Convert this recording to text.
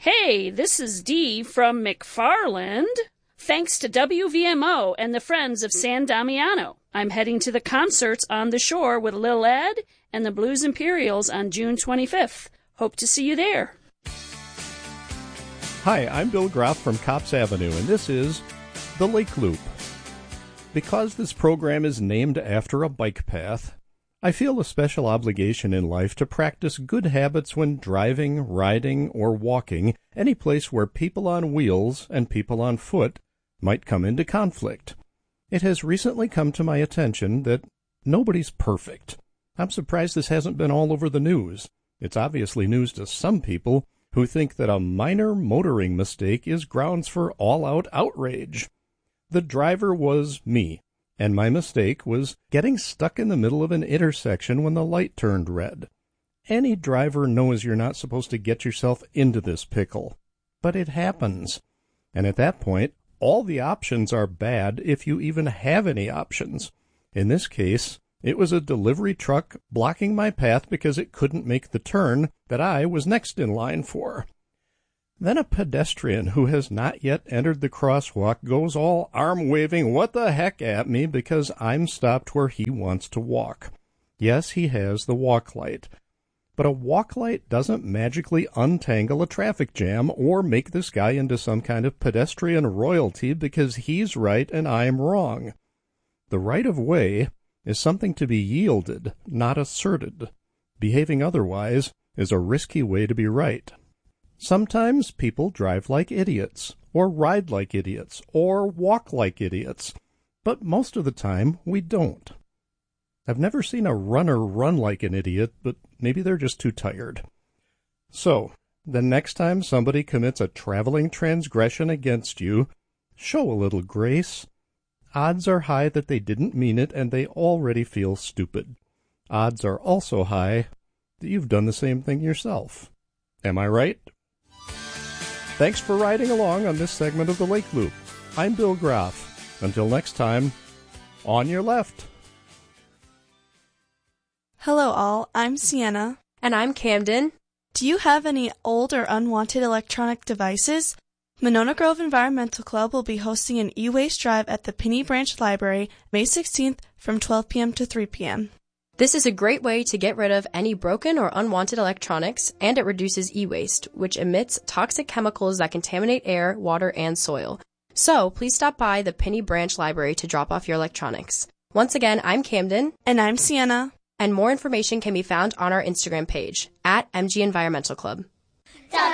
Hey, this is Dee from McFarland. Thanks to WVMO and the Friends of San Damiano, I'm heading to the concerts on the shore with Lil Ed and the Blues Imperials on June 25th. Hope to see you there. Hi, I'm Bill Groff from Copps Avenue, and this is The Lake Loop. Because this program is named after a bike path, I feel a special obligation in life to practice good habits when driving, riding, or walking any place where people on wheels and people on foot might come into conflict. It has recently come to my attention that nobody's perfect. I'm surprised this hasn't been all over the news. It's obviously news to some people who think that a minor motoring mistake is grounds for all-out outrage. The driver was me, and my mistake was getting stuck in the middle of an intersection when the light turned red. Any driver knows you're not supposed to get yourself into this pickle, but it happens. And at that point, all the options are bad if you even have any options. In this case, it was a delivery truck blocking my path because it couldn't make the turn that I was next in line for. Then a pedestrian who has not yet entered the crosswalk goes all arm-waving what the heck at me because I'm stopped where he wants to walk. Yes, he has the walk light. But a walk light doesn't magically untangle a traffic jam or make this guy into some kind of pedestrian royalty because he's right and I'm wrong. The right of way is something to be yielded, not asserted. Behaving otherwise is a risky way to be right. Sometimes people drive like idiots, or ride like idiots, or walk like idiots, but most of the time we don't. I've never seen a runner run like an idiot, but maybe they're just too tired. So, the next time somebody commits a traveling transgression against you, show a little grace. Odds are high that they didn't mean it and they already feel stupid. Odds are also high that you've done the same thing yourself. Am I right? Thanks for riding along on this segment of the Lake Loop. I'm Bill Groff. Until next time, on your left. Hello all, I'm Sienna. And I'm Camden. Do you have any old or unwanted electronic devices? Monona Grove Environmental Club will be hosting an e-waste drive at the Piney Branch Library May 16th from 12 p.m. to 3 p.m. This is a great way to get rid of any broken or unwanted electronics, and it reduces e-waste, which emits toxic chemicals that contaminate air, water, and soil. So, please stop by the Piney Branch Library to drop off your electronics. Once again, I'm Camden. And I'm Sienna. And more information can be found on our Instagram page, @MG Environmental Club.